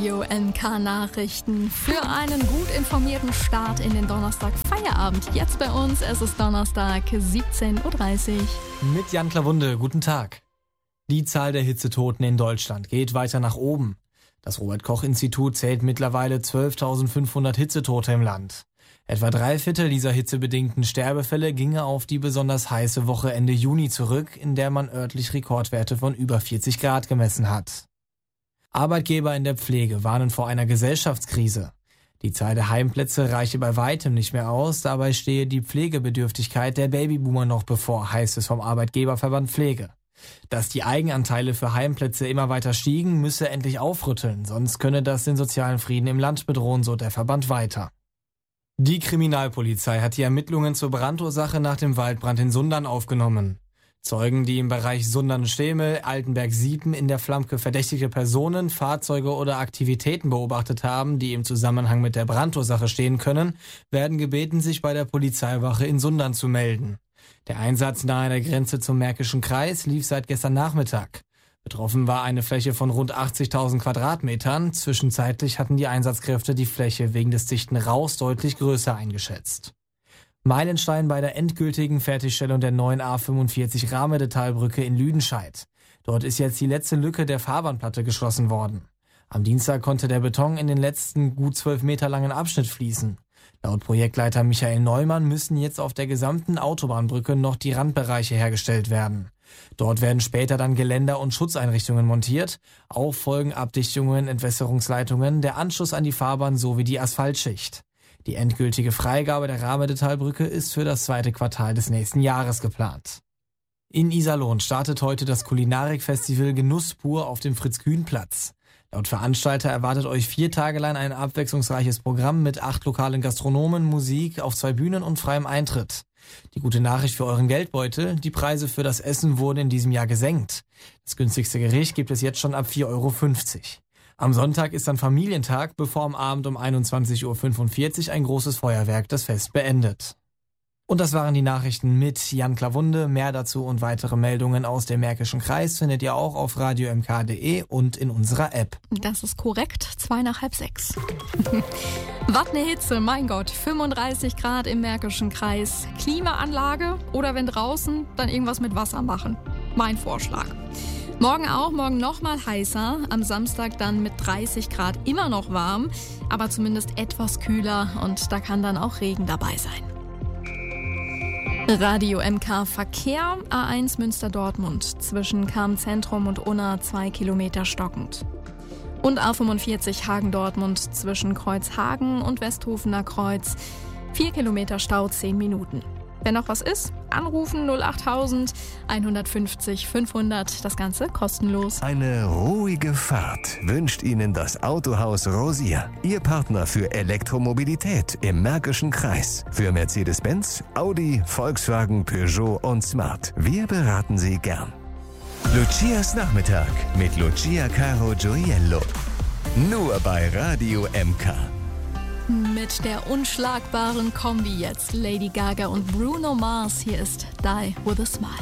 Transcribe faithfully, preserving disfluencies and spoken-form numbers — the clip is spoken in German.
Radio M K Nachrichten für einen gut informierten Start in den Donnerstag Feierabend. Jetzt bei uns, es ist Donnerstag, siebzehn Uhr dreißig. Mit Jan Klawunde, guten Tag. Die Zahl der Hitzetoten in Deutschland geht weiter nach oben. Das Robert-Koch-Institut zählt mittlerweile zwölftausendfünfhundert Hitzetote im Land. Etwa drei Viertel dieser hitzebedingten Sterbefälle ginge auf die besonders heiße Woche Ende Juni zurück, in der man örtlich Rekordwerte von über vierzig Grad gemessen hat. Arbeitgeber in der Pflege warnen vor einer Gesellschaftskrise. Die Zahl der Heimplätze reiche bei weitem nicht mehr aus, dabei stehe die Pflegebedürftigkeit der Babyboomer noch bevor, heißt es vom Arbeitgeberverband Pflege. Dass die Eigenanteile für Heimplätze immer weiter stiegen, müsse endlich aufrütteln, sonst könne das den sozialen Frieden im Land bedrohen, so der Verband weiter. Die Kriminalpolizei hat die Ermittlungen zur Brandursache nach dem Waldbrand in Sundern aufgenommen. Zeugen, die im Bereich Sundern-Stemel, Altenberg-Siepen in der Flammke verdächtige Personen, Fahrzeuge oder Aktivitäten beobachtet haben, die im Zusammenhang mit der Brandursache stehen können, werden gebeten, sich bei der Polizeiwache in Sundern zu melden. Der Einsatz nahe der Grenze zum Märkischen Kreis lief seit gestern Nachmittag. Betroffen war eine Fläche von rund achtzigtausend Quadratmetern. Zwischenzeitlich hatten die Einsatzkräfte die Fläche wegen des dichten Rauchs deutlich größer eingeschätzt. Meilenstein bei der endgültigen Fertigstellung der neuen A fünfundvierzig Rahmedetalbrücke in Lüdenscheid. Dort ist jetzt die letzte Lücke der Fahrbahnplatte geschlossen worden. Am Dienstag konnte der Beton in den letzten gut zwölf Meter langen Abschnitt fließen. Laut Projektleiter Michael Neumann müssen jetzt auf der gesamten Autobahnbrücke noch die Randbereiche hergestellt werden. Dort werden später dann Geländer und Schutzeinrichtungen montiert. Auch folgen Abdichtungen, Entwässerungsleitungen, der Anschluss an die Fahrbahn sowie die Asphaltschicht. Die endgültige Freigabe der Rahmedetalbrücke ist für das zweite Quartal des nächsten Jahres geplant. In Iserlohn startet heute das Kulinarik-Festival Genuss pur auf dem Fritz-Kühn-Platz. Laut Veranstalter erwartet euch vier Tage lang ein abwechslungsreiches Programm mit acht lokalen Gastronomen, Musik auf zwei Bühnen und freiem Eintritt. Die gute Nachricht für euren Geldbeutel: Die Preise für das Essen wurden in diesem Jahr gesenkt. Das günstigste Gericht gibt es jetzt schon ab vier Euro fünfzig. Am Sonntag ist dann Familientag, bevor am Abend um einundzwanzig Uhr fünfundvierzig ein großes Feuerwerk das Fest beendet. Und das waren die Nachrichten mit Jan Klawunde. Mehr dazu und weitere Meldungen aus dem Märkischen Kreis findet ihr auch auf radio m k punkt d e und in unserer App. Das ist korrekt, zwei nach halb sechs. Was ne Hitze, mein Gott, fünfunddreißig Grad im Märkischen Kreis. Klimaanlage oder wenn draußen, dann irgendwas mit Wasser machen. Mein Vorschlag. Morgen auch, morgen nochmal heißer, am Samstag dann mit dreißig Grad immer noch warm, aber zumindest etwas kühler und da kann dann auch Regen dabei sein. Radio M K Verkehr, A eins Münster-Dortmund, zwischen Cham-Zentrum und Unna zwei Kilometer stockend. Und A fünfundvierzig Hagen-Dortmund zwischen Kreuzhagen und Westhofener Kreuz, vier Kilometer Stau, zehn Minuten. Wenn noch was ist, anrufen null achttausend einhundertfünfzig fünfhundert, das Ganze kostenlos. Eine ruhige Fahrt wünscht Ihnen das Autohaus Rosier, Ihr Partner für Elektromobilität im Märkischen Kreis. Für Mercedes-Benz, Audi, Volkswagen, Peugeot und Smart. Wir beraten Sie gern. Lucias Nachmittag mit Lucia Caro Gioiello. Nur bei Radio M K. Mit der unschlagbaren Kombi jetzt Lady Gaga und Bruno Mars. Hier ist Die With A Smile.